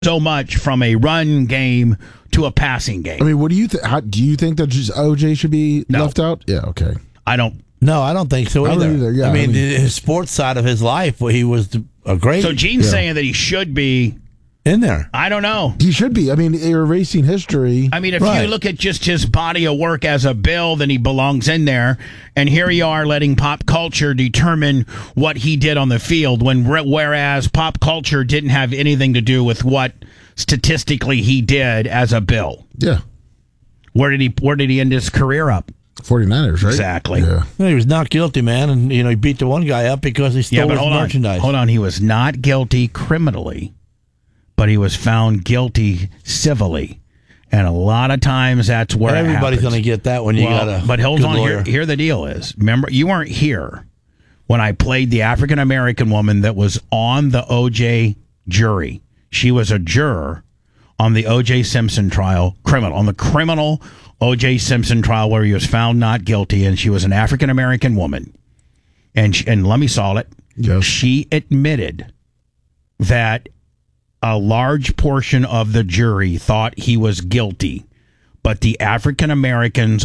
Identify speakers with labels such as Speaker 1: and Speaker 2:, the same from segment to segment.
Speaker 1: so much from a run game to a passing game.
Speaker 2: I mean, what do you think? Do you think that just OJ should be left out? Yeah, okay.
Speaker 1: I don't.
Speaker 3: No, I don't think so either.
Speaker 2: I don't either. Yeah,
Speaker 3: I mean, his sports side of his life, he was a great.
Speaker 1: So Gene's saying that he should be
Speaker 3: in there.
Speaker 1: I don't know.
Speaker 2: He should be. I mean, erasing history.
Speaker 1: I mean, if you look at just his body of work as a Bill, then he belongs in there. And here you are letting pop culture determine what he did on the field, whereas pop culture didn't have anything to do with what statistically he did as a Bill.
Speaker 2: Yeah.
Speaker 1: Where did he end his career up?
Speaker 2: 49ers, right?
Speaker 1: Exactly.
Speaker 2: Yeah.
Speaker 3: Well, he was not guilty, man, and he beat the one guy up because he stole his merchandise.
Speaker 1: Hold on, he was not guilty criminally, but he was found guilty civilly, and a lot of times that's where
Speaker 3: everybody's going to get that when you got a.
Speaker 1: But hold on,
Speaker 3: lawyer.
Speaker 1: here the deal is. Remember, you weren't here when I played the African American woman that was on the OJ jury. She was a juror on the O.J. Simpson trial, on the criminal O.J. Simpson trial where he was found not guilty, and she was an African-American woman. And Lemmy saw it.
Speaker 2: Yes.
Speaker 1: She admitted that a large portion of the jury thought he was guilty, but the African-Americans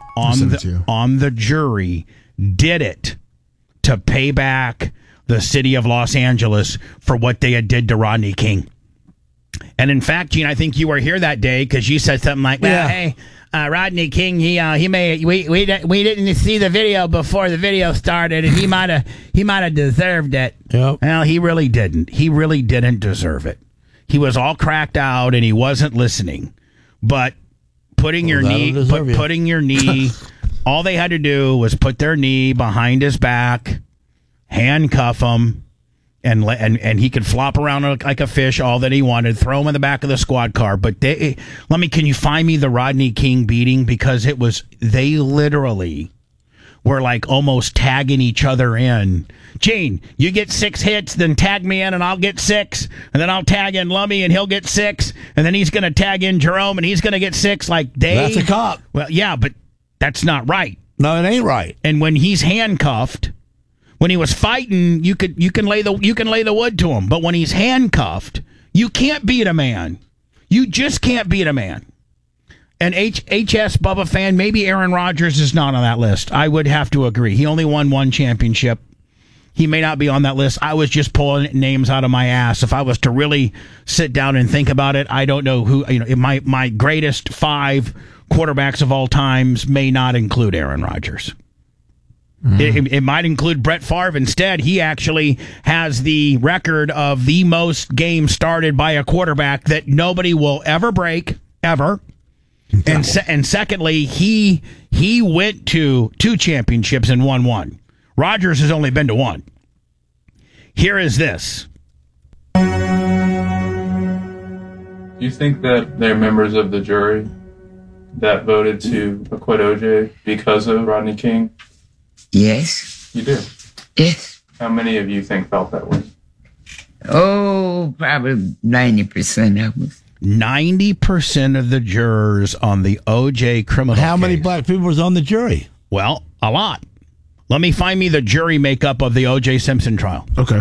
Speaker 1: on the jury did it to pay back the city of Los Angeles for what they had did to Rodney King. And in fact, Gene, I think you were here that day because you said something like, "Well, hey, Rodney King, we didn't see the video before the video started, and he might have deserved it."
Speaker 3: Yep.
Speaker 1: Well, he really didn't. He really didn't deserve it. He was all cracked out and he wasn't listening. But putting your knee, all they had to do was put their knee behind his back, handcuff him. And he could flop around like a fish all that he wanted, throw him in the back of the squad car. But can you find me the Rodney King beating? Because they literally were like almost tagging each other in. Gene, you get 6 hits, then tag me in and I'll get 6. And then I'll tag in Lummy and he'll get 6. And then he's going to tag in Jerome and he's going to get 6. Like
Speaker 3: that's a cop.
Speaker 1: Well, yeah, but that's not right.
Speaker 3: No, it ain't right.
Speaker 1: And when he's handcuffed, when he was fighting, you can lay the wood to him. But when he's handcuffed, you can't beat a man. You just can't beat a man. And HS Bubba fan, maybe Aaron Rodgers is not on that list. I would have to agree. He only won 1 championship. He may not be on that list. I was just pulling names out of my ass. If I was to really sit down and think about it, I don't know who. My greatest 5 quarterbacks of all times may not include Aaron Rodgers. It might include Brett Favre instead. He actually has the record of the most games started by a quarterback that nobody will ever break, ever. And secondly, he went to 2 championships and won 1. Rodgers has only been to 1. Here is this.
Speaker 4: Do you think that they're members of the jury that voted to acquit OJ because of Rodney King?
Speaker 5: Yes.
Speaker 4: You do?
Speaker 5: Yes.
Speaker 4: How many of you felt that way?
Speaker 5: Oh, probably 90% of us.
Speaker 1: 90% of the jurors on the O.J. criminal
Speaker 3: How
Speaker 1: case.
Speaker 3: many black people was on the jury?
Speaker 1: Well, a lot. Let me find me the jury makeup of the O.J. Simpson trial.
Speaker 2: Okay.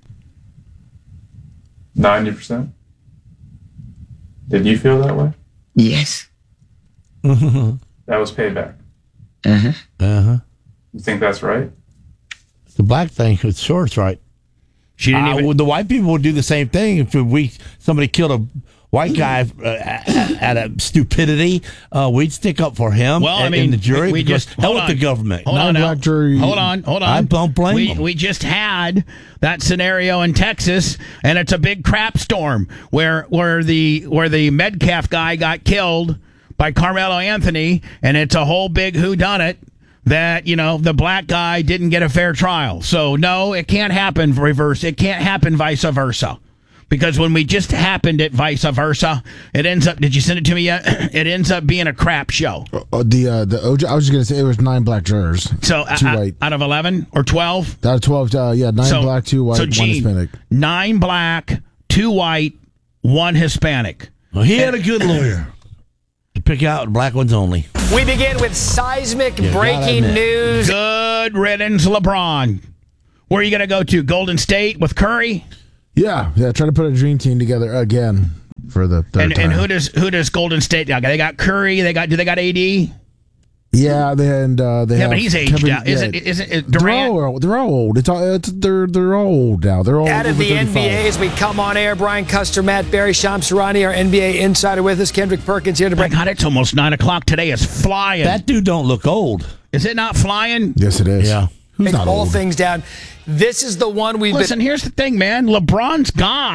Speaker 4: 90%? Did you feel that way?
Speaker 5: Yes.
Speaker 4: That was payback.
Speaker 5: Uh-huh.
Speaker 3: Uh-huh.
Speaker 4: You think that's right?
Speaker 3: The black thing, it's sure it's right.
Speaker 1: She didn't even...
Speaker 3: The white people would do the same thing if somebody killed a white guy out of stupidity. We'd stick up for him in the jury
Speaker 1: we
Speaker 3: because
Speaker 1: just
Speaker 3: hell with the government.
Speaker 1: Hold on. Hold on.
Speaker 3: I don't blame them.
Speaker 1: We just had that scenario in Texas, and it's a big crap storm where the Metcalf guy got killed by Carmelo Anthony, and it's a whole big whodunit that, the black guy didn't get a fair trial. So, no, it can't happen reverse. It can't happen vice versa. Because when we just happened at vice versa, it ends up, did you send it to me yet? It ends up being a crap show.
Speaker 2: The OJ, I was just going to say it was 9 black jurors.
Speaker 1: So,
Speaker 2: 2 white.
Speaker 1: Out of 11 or 12?
Speaker 2: Out of 12, 9 black, 2 white, 1 Hispanic.
Speaker 1: 9 black, 2 white, 1 Hispanic.
Speaker 3: Well, he had a good lawyer to pick out black ones only.
Speaker 6: We begin with seismic breaking news.
Speaker 1: Good riddance, LeBron. Where are you going to go to? Golden State with Curry?
Speaker 2: Yeah, try to put a dream team together again. for the third time.
Speaker 1: And who does Golden State got? They got Curry. Do they got AD?
Speaker 2: Yeah, they have.
Speaker 1: But he's aged
Speaker 2: Kevin,
Speaker 1: out. Isn't Durant?
Speaker 2: They're all old. They're all old now. They're all
Speaker 6: Out of
Speaker 2: over
Speaker 6: the
Speaker 2: 35.
Speaker 6: NBA as we come on air, Brian Custer, Matt Berry, Shams Charania, our NBA insider with us. Kendrick Perkins here to
Speaker 1: My
Speaker 6: break.
Speaker 1: God, it's almost 9 o'clock today. It's flying.
Speaker 3: That dude don't look old.
Speaker 1: Is it not flying?
Speaker 2: Yes, it is.
Speaker 3: Yeah.
Speaker 2: Who's not
Speaker 6: all
Speaker 2: old?
Speaker 6: things down. This is the one we've
Speaker 1: Listen, here's the thing, man. LeBron's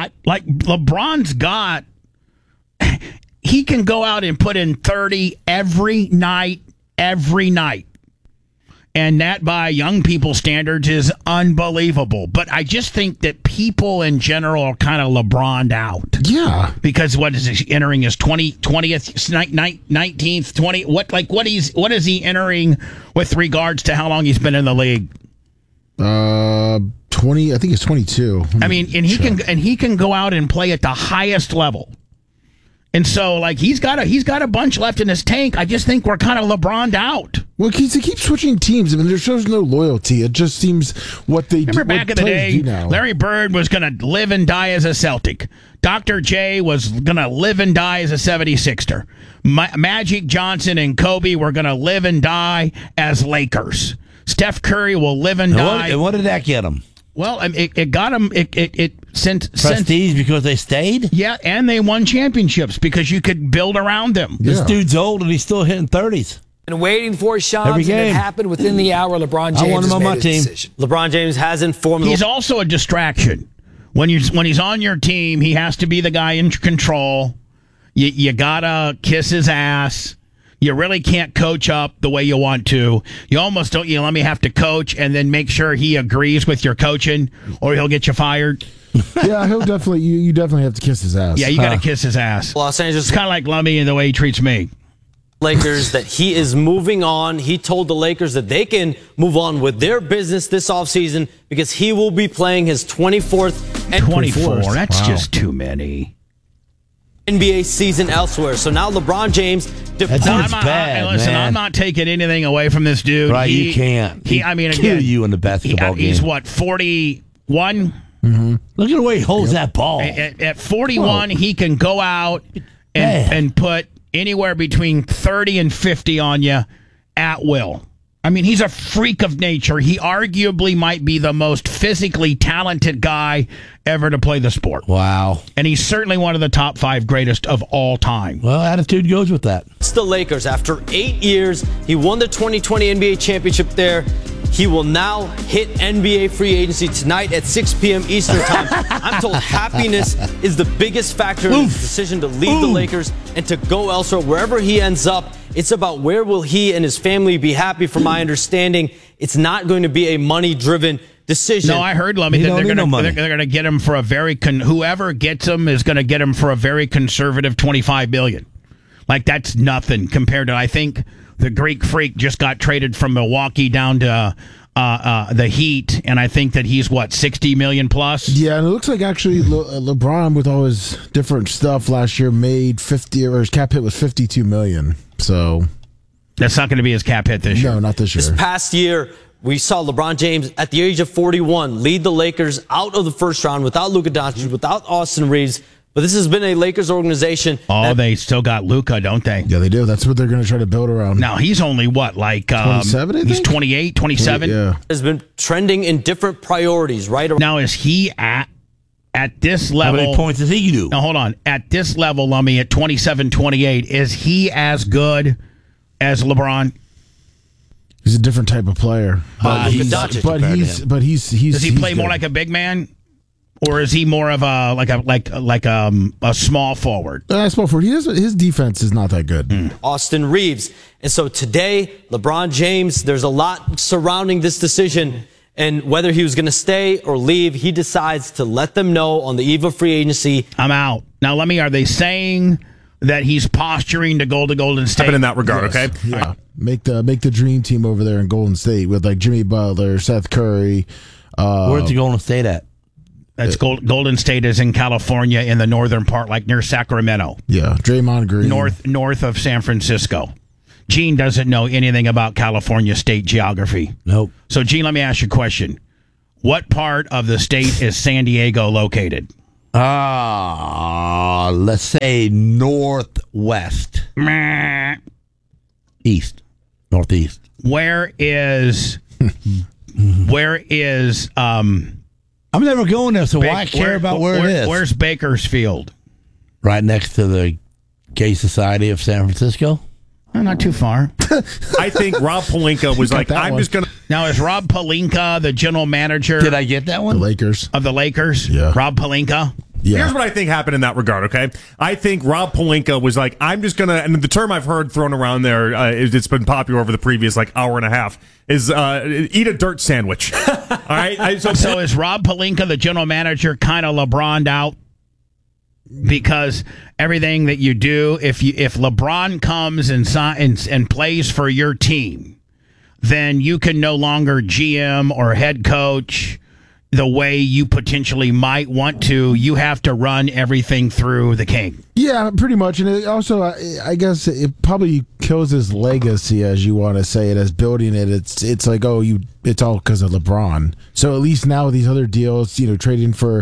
Speaker 1: got. He can go out and put in 30 every night. And that, by young people standards, is unbelievable. But I just think that people in general are kind of LeBron'd out.
Speaker 2: Yeah.
Speaker 1: Because what is he entering his 20th, 19th, 20? What is he entering with regards to how long he's been in the league?
Speaker 2: 20. I think it's 22.
Speaker 1: I mean, and he can go out and play at the highest level. And so, like, he's got a bunch left in his tank. I just think we're kind of LeBron'd out.
Speaker 2: Well, he keeps switching teams. I mean, there shows no loyalty. It just seems what they
Speaker 1: Remember
Speaker 2: do.
Speaker 1: back in the day, Larry Bird was going to live and die as a Celtic. Dr. J was going to live and die as a 76er. Magic Johnson and Kobe were going to live and die as Lakers. Steph Curry will live and die.
Speaker 3: And what did that get him?
Speaker 1: Well, it got him. Since
Speaker 3: Prestige because they stayed?
Speaker 1: Yeah, and they won championships because you could build around them.
Speaker 2: Yeah.
Speaker 3: This dude's old and he's still hitting 30s.
Speaker 6: been waiting for Shams,
Speaker 3: Every
Speaker 6: and
Speaker 3: game.
Speaker 6: it happened within the hour. LeBron James
Speaker 3: I want him
Speaker 6: has
Speaker 3: on
Speaker 6: made
Speaker 3: my
Speaker 6: his
Speaker 3: team.
Speaker 6: decision.
Speaker 7: LeBron James has informed.
Speaker 1: He's also a distraction. When he's on your team, he has to be the guy in control. You gotta kiss his ass. You really can't coach up the way you want to. You almost don't. You let me have to coach and then make sure he agrees with your coaching, or he'll get you fired.
Speaker 2: Yeah, he'll definitely. You definitely have to kiss his ass.
Speaker 1: Yeah, you got to kiss his ass.
Speaker 7: Los Angeles
Speaker 1: It's kind of like Lummy and the way he treats me.
Speaker 7: Lakers that he is moving on. He told the Lakers that they can move on with their business this offseason because he will be playing his 24th and
Speaker 1: 24. That's just too many.
Speaker 7: NBA season elsewhere. So now LeBron James departs.
Speaker 1: I'm not taking anything away from this dude.
Speaker 3: Right, you can't.
Speaker 1: I mean,
Speaker 3: kill
Speaker 1: again,
Speaker 3: you in the basketball game.
Speaker 1: He's what, 41?
Speaker 3: Mm-hmm. Look at the way he holds that ball.
Speaker 1: At 41, he can go out and put anywhere between 30 and 50 on you at will. I mean, he's a freak of nature. He arguably might be the most physically talented guy ever to play the sport.
Speaker 3: Wow.
Speaker 1: And he's certainly one of the top 5 greatest of all time.
Speaker 3: Well, attitude goes with that.
Speaker 7: It's the Lakers. After 8 years, he won the 2020 NBA championship there. He will now hit NBA free agency tonight at 6 p.m. Eastern time. I'm told happiness is the biggest factor in his decision to leave the Lakers and to go elsewhere. Wherever he ends up, it's about where will he and his family be happy. From my understanding, it's not going to be a money-driven decision.
Speaker 1: No, I heard, Lummy, that they're going to get him for a very whoever gets him is going to get him for a very conservative $25 billion. Like, that's nothing compared to, I think, the Greek Freak just got traded from Milwaukee down to the Heat, and I think that he's, what, $60 million plus?
Speaker 2: Yeah, and it looks like actually LeBron, with all his different stuff last year, made 50, or his cap hit was $52 million. So
Speaker 1: that's not going to be his cap hit this year.
Speaker 2: No, not this year.
Speaker 7: This past year, we saw LeBron James at the age of 41 lead the Lakers out of the first round without Luka Doncic, without Austin Reeves. But this has been a Lakers organization.
Speaker 1: They still got Luka, don't they?
Speaker 2: Yeah, they do. That's what they're going to try to build around.
Speaker 1: Now, he's only, what, like
Speaker 2: 27, I think?
Speaker 1: He's 28, 27?
Speaker 2: Yeah.
Speaker 7: Has been trending in different priorities, right?
Speaker 1: Now, is he at this level?
Speaker 3: How many points does he do?
Speaker 1: Now, hold on. At this level, Lummy, at 27, 28, is he as good as LeBron?
Speaker 2: He's a different type of player.
Speaker 7: Does
Speaker 2: Does
Speaker 1: he play more like a big man? Or is he more of a small forward?
Speaker 2: Small forward. His defense is not that good.
Speaker 7: Austin Reeves. And so today, LeBron James, there's a lot surrounding this decision. And whether he was going to stay or leave, he decides to let them know on the eve of free agency.
Speaker 1: I'm out. Now, are they saying that he's posturing to go to Golden State?
Speaker 8: Happen in that regard,
Speaker 2: Yes.
Speaker 8: okay?
Speaker 2: Yeah. Make the dream team over there in Golden State with like Jimmy Butler, Seth Curry.
Speaker 3: Where's he going to stay at?
Speaker 1: That's Golden State is in California in the northern part, like near Sacramento.
Speaker 2: Yeah, Draymond Green.
Speaker 1: North of San Francisco. Gene doesn't know anything about California state geography.
Speaker 3: Nope.
Speaker 1: So, Gene, let me ask you a question. What part of the state is San Diego located?
Speaker 3: Let's say northwest. East. Northeast.
Speaker 1: Where is
Speaker 3: I'm never going there, so why care about where it is?
Speaker 1: Where's Bakersfield?
Speaker 3: Right next to the Gay Society of San Francisco.
Speaker 1: Oh, not too far.
Speaker 8: I think Rob Pelinka was like, I'm just going to.
Speaker 1: Now, is Rob Pelinka the general manager?
Speaker 3: Did I get that one?
Speaker 2: The Lakers.
Speaker 1: Of the Lakers?
Speaker 2: Yeah.
Speaker 1: Rob Pelinka?
Speaker 2: Yeah.
Speaker 8: Here's what I think happened in that regard, okay? I think Rob Pelinka was like, I'm just going to, and the term I've heard thrown around there, it's been popular over the previous hour and a half, is eat a dirt sandwich. All right?
Speaker 1: So is Rob Pelinka, the general manager, kind of LeBron'd out? Because everything that you do, if LeBron comes and plays for your team, then you can no longer GM or head coach the way you potentially might want to. You have to run everything through the king.
Speaker 2: Yeah, pretty much. And it also, I guess it probably kills his legacy, as you want to say it, as building it. It's like, it's all because of LeBron. So at least now with these other deals, trading for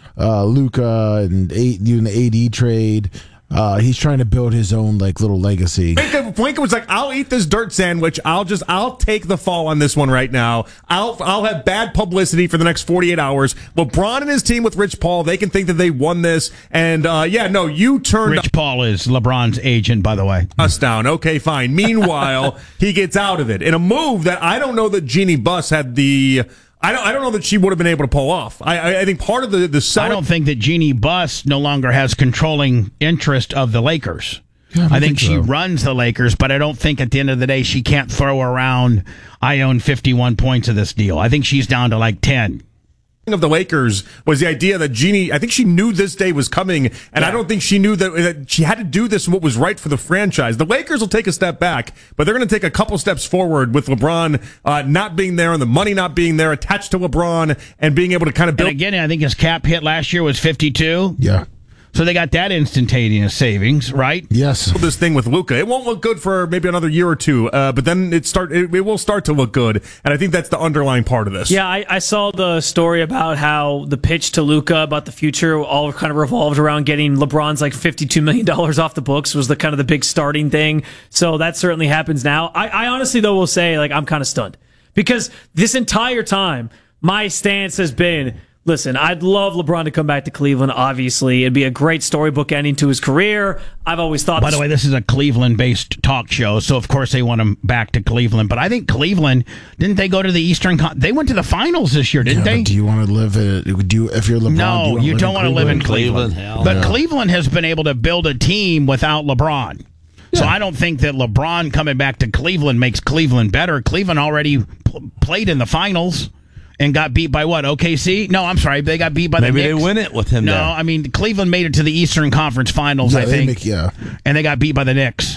Speaker 2: Luka and doing the AD trade, he's trying to build his own little legacy.
Speaker 8: Pelinka was like, I'll eat this dirt sandwich. I'll take the fall on this one right now. I'll have bad publicity for the next 48 hours. LeBron and his team with Rich Paul, they can think that they won this. And you turned
Speaker 1: Rich Paul is LeBron's agent, by the way.
Speaker 8: Us down. Okay, fine. Meanwhile, he gets out of it in a move that I don't know that Jeannie Buss had the. I don't know that she would have been able to pull off. I think part of the
Speaker 1: I don't think that Jeannie Buss no longer has controlling interest of the Lakers.
Speaker 2: Yeah,
Speaker 1: I think she runs the Lakers, but I don't think at the end of the day she can't throw around, I own 51 points of this deal. I think she's down to 10.
Speaker 8: Of the Lakers was the idea that Jeannie, I think she knew this day was coming, and I don't think she knew that she had to do this and what was right for the franchise. The Lakers will take a step back, but they're going to take a couple steps forward with LeBron not being there and the money not being there attached to LeBron and being able to kind of build.
Speaker 1: And again, I think his cap hit last year was 52.
Speaker 2: Yeah.
Speaker 1: So they got that instantaneous savings, right?
Speaker 2: Yes.
Speaker 8: This thing with Luka, it won't look good for maybe another year or two, but then it will start to look good, and I think that's the underlying part of this.
Speaker 9: Yeah, I saw the story about how the pitch to Luka about the future all kind of revolved around getting LeBron's $52 million off the books was the kind of the big starting thing. So that certainly happens now. I honestly though will say I'm kind of stunned because this entire time my stance has been. Listen, I'd love LeBron to come back to Cleveland, obviously. It'd be a great storybook ending to his career. I've always thought...
Speaker 1: By the way, this is a Cleveland-based talk show, so of course they want him back to Cleveland. But I think Cleveland, didn't they go to the Eastern... They went to the finals this year, didn't they?
Speaker 2: But do you want to live if you're LeBron?
Speaker 1: No, you don't want to live in Cleveland. But Cleveland has been able to build a team without LeBron. Yeah. So I don't think that LeBron coming back to Cleveland makes Cleveland better. Cleveland already played in the finals. And got beat by what? OKC? No, I'm sorry. They got beat by the Knicks.
Speaker 3: Maybe they win it with him
Speaker 1: No,
Speaker 3: there.
Speaker 1: I mean, Cleveland made it to the Eastern Conference Finals, I think. And they got beat by the Knicks.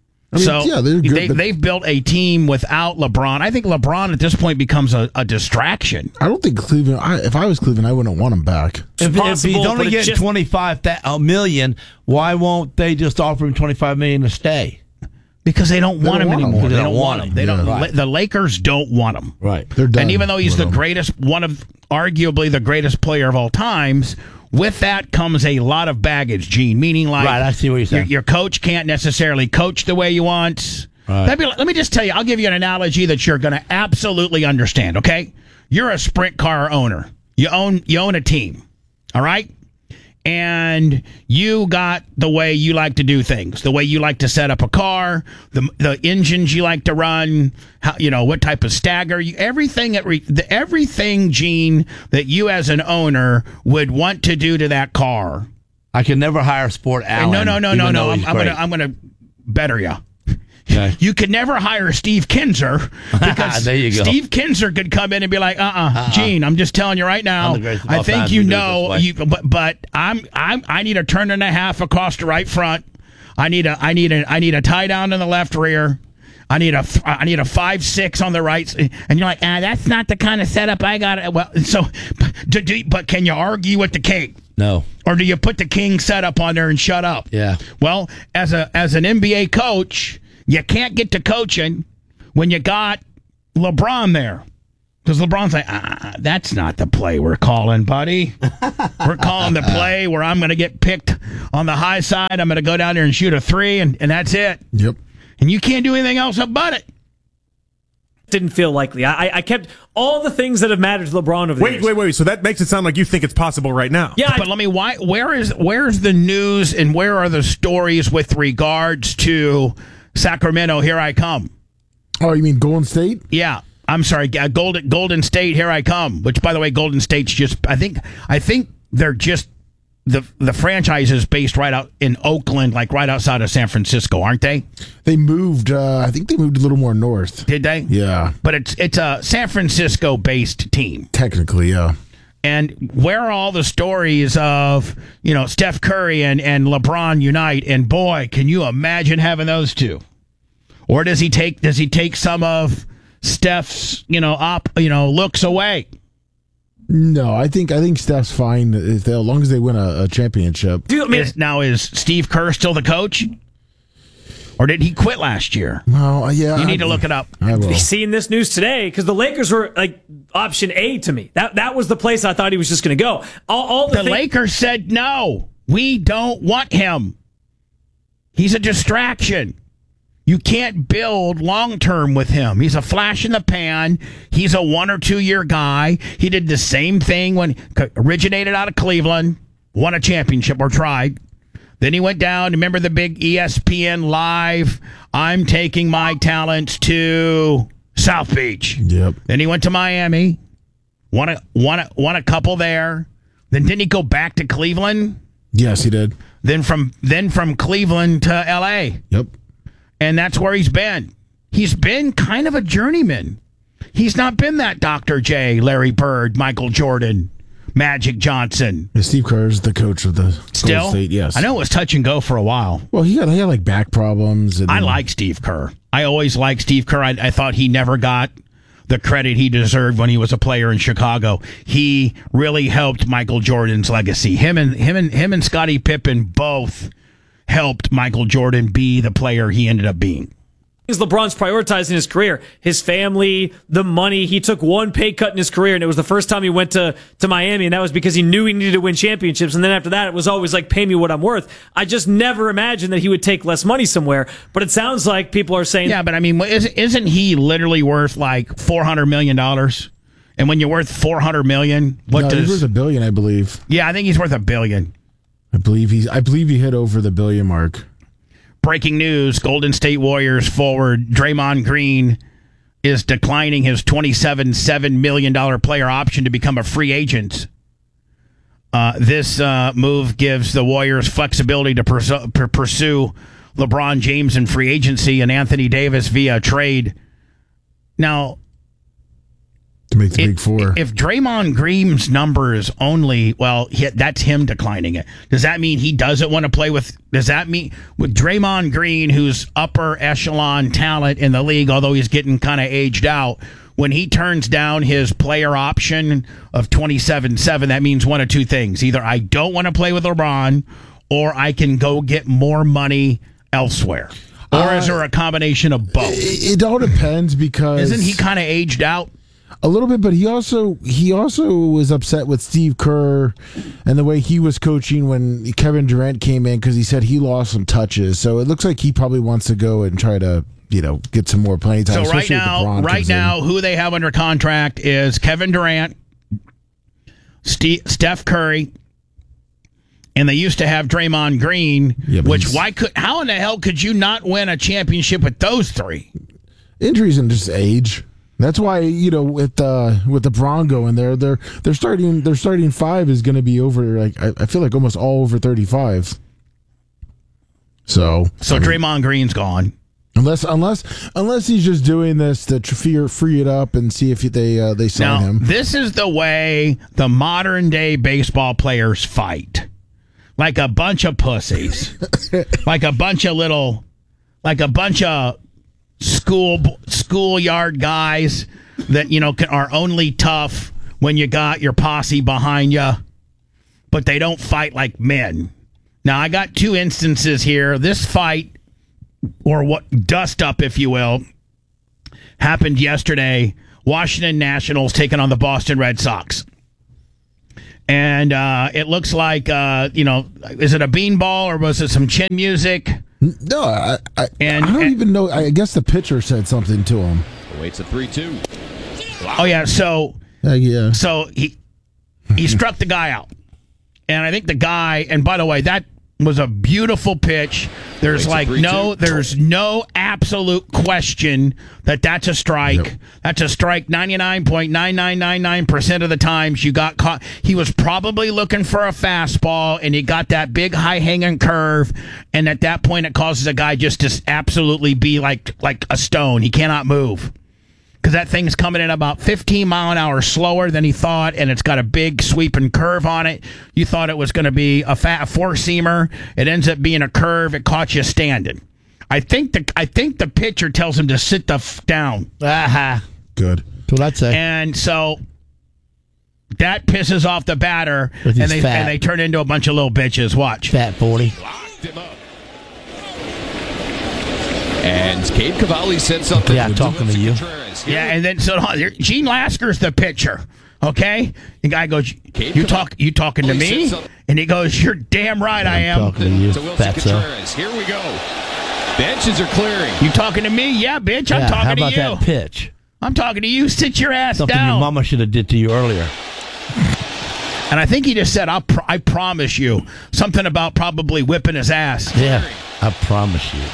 Speaker 1: They've built a team without LeBron. I think LeBron at this point becomes a distraction.
Speaker 2: I don't think Cleveland, if I was Cleveland, I wouldn't want him back.
Speaker 3: If he's only getting $25 million, why won't they just offer him $25 million to stay?
Speaker 1: Because they don't want him anymore.
Speaker 3: They don't want him.
Speaker 1: They don't. Right. The Lakers don't want him.
Speaker 3: Right.
Speaker 2: They're done.
Speaker 1: And even though he's the greatest, arguably the greatest player of all times, with that comes a lot of baggage, Gene. Meaning,
Speaker 3: right, I see what you're saying.
Speaker 1: Your coach can't necessarily coach the way you want. Right. Let me just tell you. I'll give you an analogy that you're going to absolutely understand. Okay, you're a sprint car owner. You own a team. All right. And you got the way you like to do things, the way you like to set up a car, the engines you like to run, what type of stagger, everything, Gene, that you as an owner would want to do to that car.
Speaker 3: I can never hire Sport Allen.
Speaker 1: No. I'm gonna better you. Okay. You could never hire Steve Kinzer because
Speaker 3: there you go.
Speaker 1: Steve Kinzer could come in and be like, Gene, I'm just telling you right now. I think but I need a turn and a half across the right front. I need a tie down in the left rear. I need a 5.6 on the right, and you're like, that's not the kind of setup I got. Well, so, but can you argue with the king?
Speaker 3: No.
Speaker 1: Or do you put the king setup on there and shut up?
Speaker 3: Yeah.
Speaker 1: Well, as an NBA coach. You can't get to coaching when you got LeBron there. Because LeBron's like, that's not the play we're calling, buddy. We're calling the play where I'm going to get picked on the high side. I'm going to go down there and shoot a three, and that's it.
Speaker 2: Yep.
Speaker 1: And you can't do anything else about it.
Speaker 9: Didn't feel likely. I kept all the things that have mattered to LeBron over the years.
Speaker 8: Wait. So that makes it sound like you think it's possible right now.
Speaker 9: Yeah,
Speaker 1: but where's the news and where are the stories with regards to Sacramento? Here I come.
Speaker 2: Oh, you mean Golden State?
Speaker 1: Yeah. I'm sorry, Golden State, here I come. Which, by the way, Golden State's just, I think they're just, the franchise is based right out in Oakland, like right outside of San Francisco, aren't they?
Speaker 2: They moved, I think they moved a little more north.
Speaker 1: Did they?
Speaker 2: Yeah.
Speaker 1: But it's a San Francisco-based team.
Speaker 2: Technically, yeah.
Speaker 1: And where are all the stories of, Steph Curry and LeBron unite? And boy, can you imagine having those two? Or does he take some of Steph's, looks away?
Speaker 2: No, I think Steph's fine as long as they win a championship.
Speaker 9: Dude,
Speaker 1: is Steve Kerr still the coach? Or did he quit last year?
Speaker 2: Well, yeah.
Speaker 1: You need to look it up.
Speaker 2: I will.
Speaker 9: Seeing this news today, because the Lakers were like option A to me. That was the place I thought he was just going to go. The
Speaker 1: Lakers said, no, we don't want him. He's a distraction. You can't build long-term with him. He's a flash in the pan. He's a 1 or 2 year guy. He did the same thing when originated out of Cleveland, won a championship or tried. Then he went down. Remember the big ESPN Live? I'm taking my talents to South Beach.
Speaker 2: Yep.
Speaker 1: Then he went to Miami, won a couple there. Then didn't he go back to Cleveland?
Speaker 2: Yes, he did.
Speaker 1: Then from Cleveland to L.A.
Speaker 2: Yep.
Speaker 1: And that's where he's been. He's been kind of a journeyman. He's not been that Dr. J, Larry Bird, Michael Jordan, Magic Johnson.
Speaker 2: Yeah, Steve Kerr is the coach of the Golden State, yes.
Speaker 1: I know it was touch and go for a while.
Speaker 2: Well, he had like back problems.
Speaker 1: I like Steve Kerr. I always liked Steve Kerr. I thought he never got the credit he deserved when he was a player in Chicago. He really helped Michael Jordan's legacy. Him and Scottie Pippen both helped Michael Jordan be the player he ended up being.
Speaker 9: LeBron's prioritizing his career, his family, the money. He took one pay cut in his career, and it was the first time he went to Miami, and that was because he knew he needed to win championships. And then after that, it was always like, pay me what I'm worth. I just never imagined that he would take less money somewhere. But it sounds like people are saying...
Speaker 1: Yeah, but I mean, isn't he literally worth like $400 million? And when you're worth $400 million,
Speaker 2: he's worth $1 billion, I believe.
Speaker 1: Yeah, I think he's worth $1 billion.
Speaker 2: I believe he hit over the $1 billion mark.
Speaker 1: Breaking news, Golden State Warriors forward Draymond Green is declining his $27.7 million player option to become a free agent. This move gives the Warriors flexibility to pursue LeBron James in free agency and Anthony Davis via trade. Now,
Speaker 2: to make the Big Four.
Speaker 1: If Draymond Green's number is only, that's him declining it. Does that mean he doesn't want to play with, does that mean with Draymond Green, who's upper echelon talent in the league, although he's getting kind of aged out, when he turns down his player option of 27.7, that means one of two things. Either I don't want to play with LeBron, or I can go get more money elsewhere. Or is there a combination of both?
Speaker 2: It all depends because...
Speaker 1: Isn't he kind of aged out?
Speaker 2: A little bit, but he also was upset with Steve Kerr and the way he was coaching when Kevin Durant came in because he said he lost some touches. So it looks like he probably wants to go and try to get some more playing time.
Speaker 1: So right now, who they have under contract is Kevin Durant, Steph Curry, and they used to have Draymond Green.
Speaker 2: Yeah,
Speaker 1: how in the hell could you not win a championship with those three?
Speaker 2: Injuries and just age. That's why with the Bronco and their starting five is going to be over. Like I feel like almost all over 35. So
Speaker 1: Draymond Green's gone.
Speaker 2: Unless he's just doing this to free it up and see if they sign him.
Speaker 1: This is the way the modern day baseball players fight, like a bunch of pussies, like a bunch of schoolyard guys that are only tough when you got your posse behind you, but they don't fight like men. Now I got two instances here. This fight, or what dust up, if you will, happened yesterday Washington Nationals taking on the Boston Red Sox. And it looks like, is it a beanball or was it some chin music?
Speaker 2: No, I don't even know. I guess the pitcher said something to him.
Speaker 10: Waits a 3-2.
Speaker 1: Oh, yeah. So,
Speaker 2: yeah.
Speaker 1: So he struck the guy out. And I think the guy, and by the way, that was a beautiful pitch. There's no absolute question that that's a strike. Yep. That's a strike 99.9999% of the times you got caught. He was probably looking for a fastball, and he got that big high-hanging curve, and at that point it causes a guy just to absolutely be like a stone. He cannot move. Because that thing's coming in about 15 mile an hour slower than he thought, and it's got a big sweeping curve on it. You thought it was going to be a four-seamer. It ends up being a curve. It caught you standing. I think the pitcher tells him to sit the down.
Speaker 3: Aha.
Speaker 2: Good.
Speaker 3: That's what I'd say.
Speaker 1: And so that pisses off the batter, and they turn into a bunch of little bitches. Watch.
Speaker 3: Fat 40.
Speaker 10: Locked him up. And Cade Cavalli said something.
Speaker 3: Yeah, talking to you.
Speaker 1: Yeah, and then Gene Lasker's the pitcher. Okay, the guy goes, "You talking to me?" And he goes, "You're damn right, I am."
Speaker 3: Talking to you,
Speaker 10: to Wilson Contreras. Here we go. Benches are clearing.
Speaker 1: You talking to me? Yeah, bitch. I'm talking to you.
Speaker 3: How about that pitch?
Speaker 1: I'm talking to you. Sit your ass
Speaker 3: Something
Speaker 1: down.
Speaker 3: your mama should have did to you earlier.
Speaker 1: And I think he just said, "I promise you." Something about probably whipping his ass.
Speaker 3: Yeah, I promise you.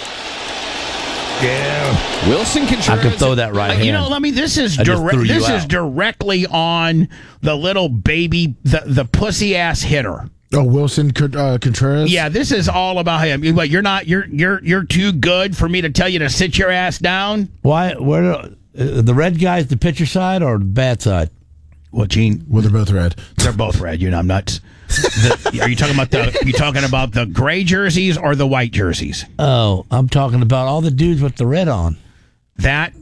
Speaker 10: Yeah, Wilson Contreras.
Speaker 3: I could throw that right hand.
Speaker 1: This is directly on the little baby, the pussy ass hitter.
Speaker 2: Oh, Wilson Contreras.
Speaker 1: Yeah, this is all about him. But you're too good for me to tell you to sit your ass down.
Speaker 3: Why? Where the red guy's the pitcher side or the bad side?
Speaker 1: Well, Gene,
Speaker 2: they're both red.
Speaker 1: They're both red. I'm nuts. Are you talking about the gray jerseys or the white jerseys?
Speaker 3: Oh, I'm talking about all the dudes with the red on.
Speaker 1: That's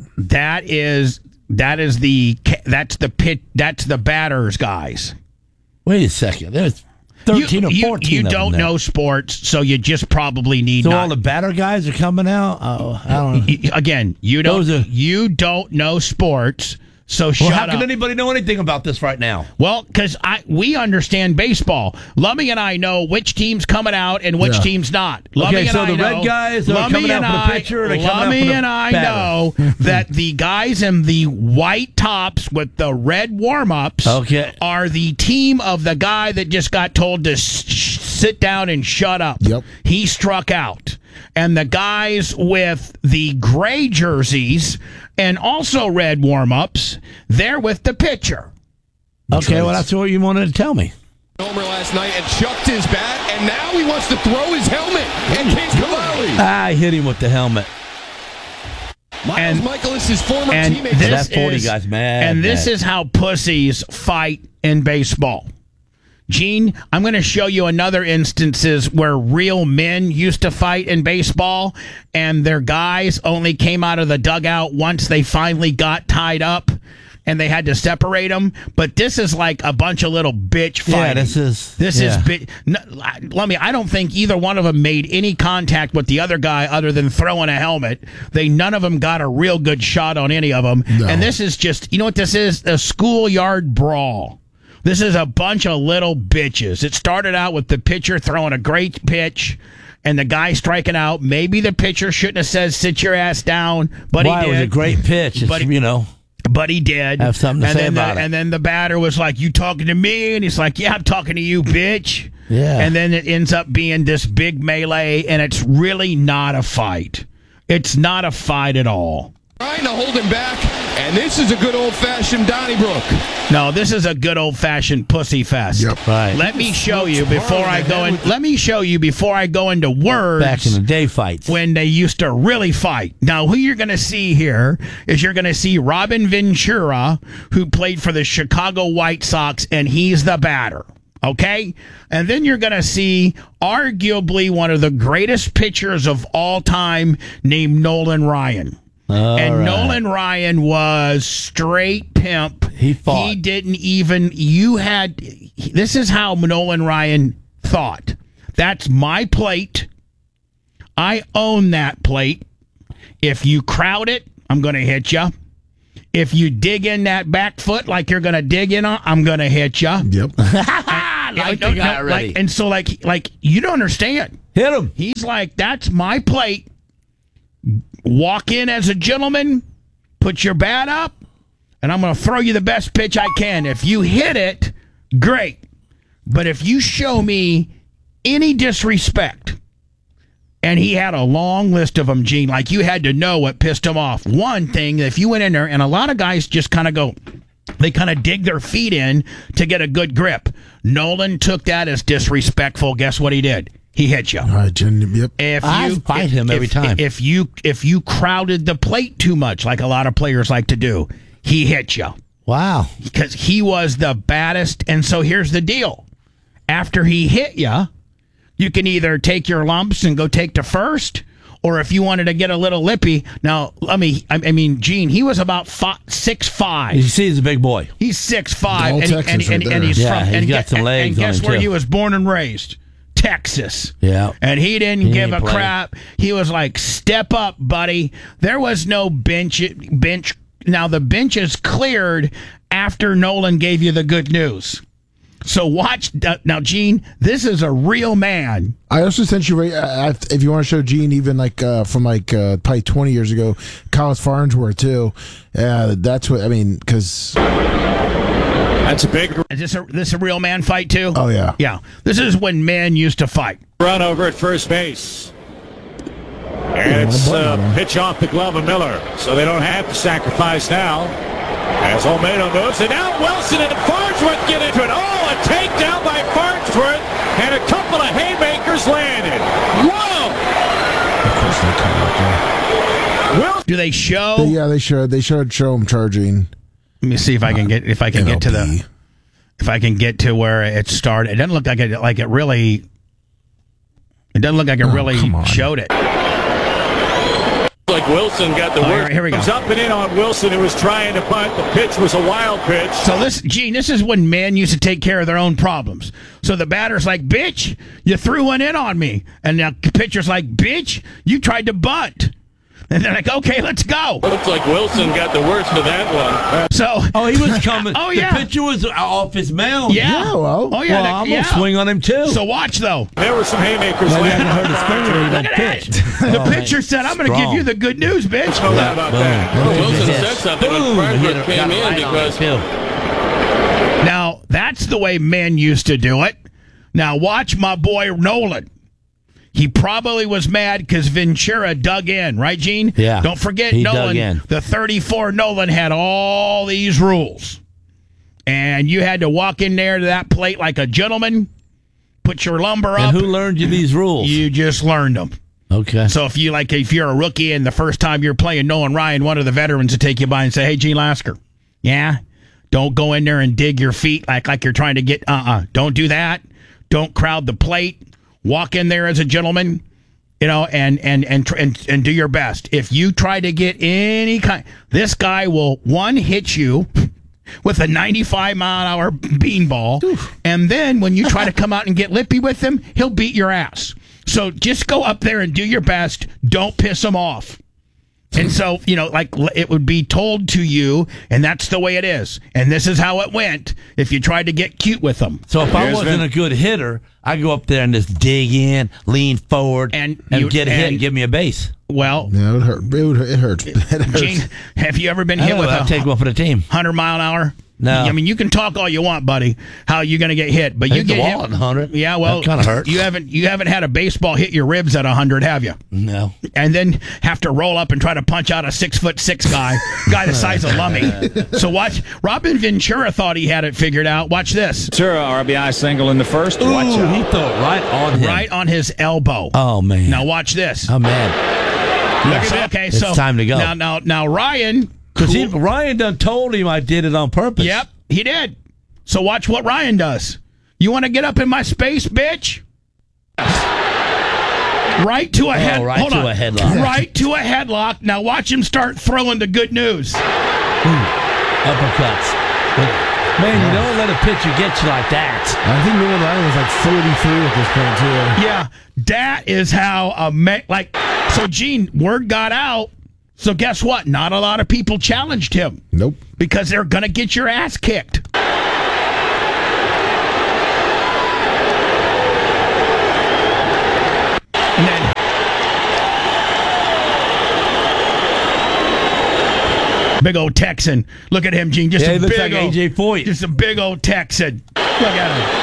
Speaker 1: the batters guys.
Speaker 3: Wait a second. There's 13 or 14.
Speaker 1: You don't know sports, so you just probably need.
Speaker 3: So all the batter guys are coming out. Oh, I don't know.
Speaker 1: Again, you don't know sports. So shut up.
Speaker 3: How can anybody know anything about this right now?
Speaker 1: Well, because we understand baseball. Lummy and I know which team's coming out and which team's not.
Speaker 3: Okay, so the red guys are coming out for the pitcher.
Speaker 1: Lummy and I know that the guys in the white tops with the red warm-ups are the team of the guy that just got told to sit down and shut up.
Speaker 2: Yep.
Speaker 1: He struck out. And the guys with the gray jerseys and also red warm-ups, they're with the pitcher.
Speaker 3: Okay, well, that's what you wanted to tell me.
Speaker 10: Homer last night and chucked his bat, and now he wants to throw his helmet. And Cade Cavalli.
Speaker 3: I hit him with the helmet.
Speaker 10: Miles Michaelis, his former teammate.
Speaker 3: That 40 guy's mad.
Speaker 1: And this is how pussies fight in baseball. Gene, I'm going to show you another instances where real men used to fight in baseball, and their guys only came out of the dugout once they finally got tied up, and they had to separate them. But this is like a bunch of little bitch fighting.
Speaker 3: Yeah, this is.
Speaker 1: I don't think either one of them made any contact with the other guy other than throwing a helmet. None of them got a real good shot on any of them. No. And this is just, you know what this is? A schoolyard brawl. This is a bunch of little bitches. It started out with the pitcher throwing a great pitch and the guy striking out. Maybe the pitcher shouldn't have said, sit your ass down, but he did.
Speaker 3: It was a great pitch. But
Speaker 1: he did.
Speaker 3: Have something to say about it.
Speaker 1: And then the batter was like, you talking to me? And he's like, yeah, I'm talking to you, bitch.
Speaker 3: Yeah.
Speaker 1: And then it ends up being this big melee, and it's really not a fight. It's not a fight at all.
Speaker 10: Trying to hold him back, and this is a good old-fashioned Donnybrook.
Speaker 1: No, this is a good old-fashioned pussy fest.
Speaker 2: Yep.
Speaker 3: Right.
Speaker 1: Let me show you before I go into words.
Speaker 3: Back in the day fights.
Speaker 1: When they used to really fight. Now, who you're going to see here is you're going to see Robin Ventura, who played for the Chicago White Sox, and he's the batter. Okay? And then you're going to see arguably one of the greatest pitchers of all time named Nolan Ryan. Nolan Ryan was straight pimp.
Speaker 3: He fought.
Speaker 1: He didn't even, this is how Nolan Ryan thought. That's my plate. I own that plate. If you crowd it, I'm going to hit you. if you dig in that back foot like you're going to dig in on, I'm going to hit you.
Speaker 2: Yep.
Speaker 1: And so like you don't understand.
Speaker 3: Hit him.
Speaker 1: He's like, that's my plate. Walk in as a gentleman, put your bat up, and I'm going to throw you the best pitch I can. If you hit it, great. But if you show me any disrespect, and he had a long list of them, Gene, like you had to know what pissed him off. One thing, if you went in there, and a lot of guys just kind of go, they kind of dig their feet in to get a good grip. Nolan took that as disrespectful. Guess what he did? He hit you.
Speaker 2: Yep.
Speaker 3: I fight him every time.
Speaker 1: If you crowded the plate too much, like a lot of players like to do, he hit you.
Speaker 3: Wow.
Speaker 1: Because he was the baddest. And so here's the deal. After he hit you, you can either take your lumps and go take to first, or if you wanted to get a little lippy. Now, I mean, Gene, he was about 6'5".
Speaker 3: You see, he's a big boy.
Speaker 1: He's 6'5", and he's
Speaker 3: yeah,
Speaker 1: from.
Speaker 3: He's got some legs.
Speaker 1: And guess
Speaker 3: on him
Speaker 1: where
Speaker 3: too.
Speaker 1: he was born and raised? Texas.
Speaker 3: Yeah.
Speaker 1: And he didn't give a
Speaker 3: play.
Speaker 1: crap. He was like, step up, buddy. There was no bench. Now, the bench is cleared after Nolan gave you the good news. So watch. Now, Gene, this is a real man.
Speaker 2: I also sent you, if you want to show Gene, even from probably 20 years ago, College Farnsworth, too. That's what, I mean, because...
Speaker 11: That's a big...
Speaker 1: Is this a real man fight, too?
Speaker 2: Oh, yeah.
Speaker 1: Yeah. This is when men used to fight.
Speaker 11: Run over at first base. And it's a pitch off the glove of Miller, so they don't have to sacrifice now. As Olmedo moves, and now Wilson and Farnsworth get into it. Oh, a takedown by Farnsworth, and a couple of haymakers landed. Whoa!
Speaker 1: Do they show?
Speaker 2: Yeah, they showed him charging.
Speaker 1: Let me see if I can get to where it started. It doesn't look like it really. It doesn't look like it really showed it.
Speaker 11: Like Wilson got the work.
Speaker 1: Here we go.
Speaker 11: Comes up and in on Wilson, who was trying to punt. The pitch was a wild pitch.
Speaker 1: So this is when men used to take care of their own problems. So the batter's like, bitch, you threw one in on me. And the pitcher's like, bitch, you tried to bunt. And they're like, okay, let's go.
Speaker 11: Looks like Wilson got the worst of that one.
Speaker 1: So,
Speaker 3: he was coming.
Speaker 1: Oh, yeah.
Speaker 3: The pitcher was off his mound.
Speaker 1: Yeah.
Speaker 2: Well,
Speaker 1: oh, yeah.
Speaker 3: I'm going to swing on him, too.
Speaker 1: So watch, though.
Speaker 11: There were some haymakers.
Speaker 3: Maybe I can hurt his finger when he
Speaker 1: Look at that. The pitcher said, I'm going to give you the good news, bitch.
Speaker 11: No doubt about that.
Speaker 10: Wilson said something when Farnsworth came in because...
Speaker 1: Now, that's the way men used to do it. Now, watch my boy Nolan. He probably was mad because Ventura dug in, right, Gene?
Speaker 3: Yeah.
Speaker 1: Don't forget,
Speaker 3: he
Speaker 1: Nolan,
Speaker 3: dug in.
Speaker 1: the 34 Nolan had all these rules. And you had to walk in there to that plate like a gentleman, put your lumber up.
Speaker 3: And who learned you these rules?
Speaker 1: You just learned them.
Speaker 3: Okay.
Speaker 1: So if you're a rookie and the first time you're playing Nolan Ryan, one of the veterans would take you by and say, hey, Gene Lasker, yeah, don't go in there and dig your feet like you're trying to get, don't do that. Don't crowd the plate. Walk in there as a gentleman, and do your best. If you try to get any kind, this guy will hit you with a 95-mile-an-hour beanball, and then when you try to come out and get lippy with him, he'll beat your ass. So just go up there and do your best. Don't piss him off. And so, it would be told to you, and that's the way it is. And this is how it went if you tried to get cute with them.
Speaker 3: So if I wasn't a good hitter, I'd go up there and just dig in, lean forward, and get a hit and give me a base.
Speaker 1: Well,
Speaker 2: yeah, it would hurt. It hurts.
Speaker 1: Gene, have you ever been hit with
Speaker 3: I'll take one for the team.
Speaker 1: 100 mile an hour?
Speaker 3: No.
Speaker 1: I mean, you can talk all you want, buddy. How you going to get hit? But you get hit
Speaker 3: 100.
Speaker 1: Yeah, well,
Speaker 3: that kind of hurts.
Speaker 1: You haven't had a baseball hit your ribs at 100, have you?
Speaker 3: No.
Speaker 1: And then have to roll up and try to punch out a 6'6" guy the size of Lummy. So watch. Robin Ventura thought he had it figured out. Watch this.
Speaker 11: Ventura RBI single in the first.
Speaker 3: Ooh,
Speaker 11: watch out.
Speaker 3: he threw it right on him.
Speaker 1: Right on his elbow.
Speaker 3: Oh man.
Speaker 1: Now watch this.
Speaker 3: I'm mad.
Speaker 1: Yes. Okay,
Speaker 3: it's time to go.
Speaker 1: Now Ryan.
Speaker 3: Because Ryan done told him I did it on purpose.
Speaker 1: Yep, he did. So watch what Ryan does. You want to get up in my space, bitch? Right to a headlock. Right to a headlock. Now watch him start throwing the good news.
Speaker 3: Uppercuts. Man, you don't let a pitcher get you like that.
Speaker 2: I think Nolan Ryan was like 43 at this point, too.
Speaker 1: Yeah, that is how so Gene, word got out. So guess what? Not a lot of people challenged him.
Speaker 2: Nope.
Speaker 1: Because they're going to get your ass kicked. And then big old Texan. Look at him, Gene. Just
Speaker 3: he
Speaker 1: a
Speaker 3: looks
Speaker 1: big
Speaker 3: like
Speaker 1: old,
Speaker 3: AJ Foyt.
Speaker 1: Just a big old Texan. Look at him.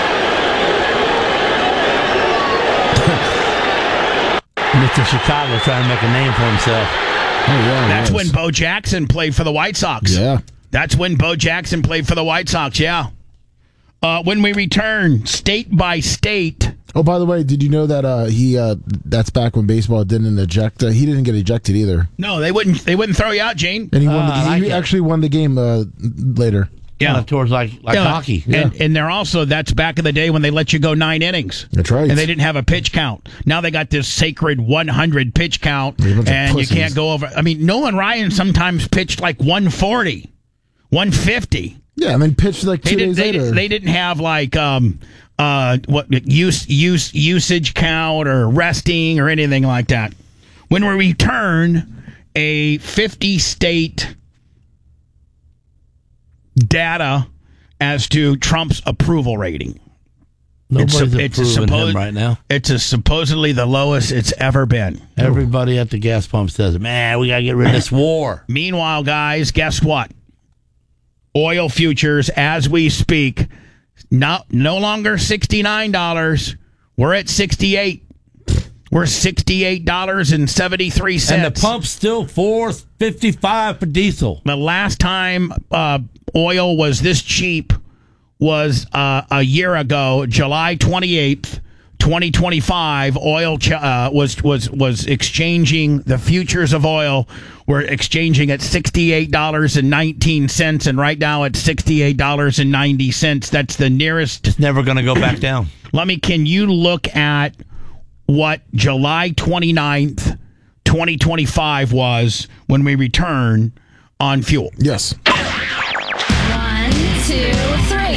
Speaker 3: Mr. Chicago trying to make a name for himself.
Speaker 2: Oh, yeah,
Speaker 1: That's when Bo Jackson played for the White Sox.
Speaker 2: Yeah.
Speaker 1: That's when Bo Jackson played for the White Sox, yeah. When we return, state by state.
Speaker 2: Oh, by the way, did you know that that's back when baseball didn't eject? He didn't get ejected either.
Speaker 1: No, they wouldn't throw you out, Gene.
Speaker 2: And he won. He actually won the game later.
Speaker 1: Yeah,
Speaker 3: towards like hockey.
Speaker 2: Yeah.
Speaker 1: And they're also, that's back in the day when they let you go 9 innings.
Speaker 2: That's right.
Speaker 1: And they didn't have a pitch count. Now they got this sacred 100 pitch count, and you can't go over. I mean, Nolan Ryan sometimes pitched like 140, 150.
Speaker 2: Yeah, and then pitched like 2 days later.
Speaker 1: They didn't have like usage count or resting or anything like that. When we return, a 50-state data as to Trump's approval rating.
Speaker 3: Nobody's approving him right now.
Speaker 1: It's supposedly the lowest it's ever been.
Speaker 3: Everybody at the gas pump says, man, we got to get rid of this war.
Speaker 1: Meanwhile, guys, guess what? Oil futures, as we speak, no longer $69. We're at $68. We're $68.73.
Speaker 3: And the pump's still $4.55 for diesel.
Speaker 1: The last time oil was this cheap was a year ago, July 28th, 2025. Oil was exchanging, the futures of oil were exchanging at $68.19, and right now it's $68.90. That's the nearest.
Speaker 3: It's never going to go back down.
Speaker 1: Can you look at what July 29th, 2025 was when we return on fuel?
Speaker 2: Yes.
Speaker 12: 1, 2, 3.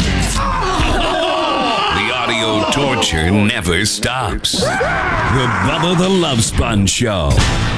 Speaker 13: The audio torture never stops. The Bubba the Love Sponge Show.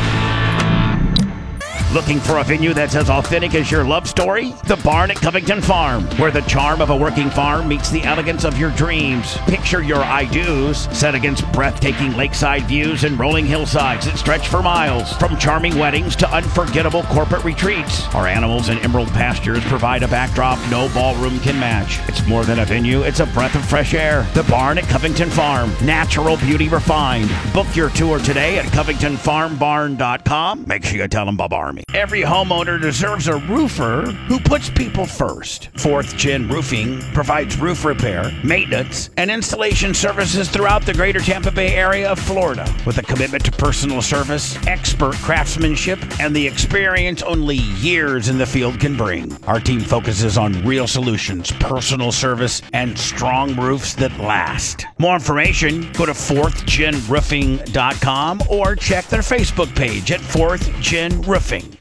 Speaker 1: Looking for a venue that's as authentic as your love story? The Barn at Covington Farm, where the charm of a working farm meets the elegance of your dreams. Picture your I-dos set against breathtaking lakeside views and rolling hillsides that stretch for miles. From charming weddings to unforgettable corporate retreats, our animals and emerald pastures provide a backdrop no ballroom can match. It's more than a venue, it's a breath of fresh air. The Barn at Covington Farm, natural beauty refined. Book your tour today at CovingtonFarmBarn.com. Make sure you tell them Bob Army. Every homeowner deserves a roofer who puts people first. 4th Gen Roofing provides roof repair, maintenance, and installation services throughout the greater Tampa Bay area of Florida. With a commitment to personal service, expert craftsmanship, and the experience only years in the field can bring. Our team focuses on real solutions, personal service, and strong roofs that last. More information, go to 4thgenroofing.com or check their Facebook page at 4th Gen Roofing.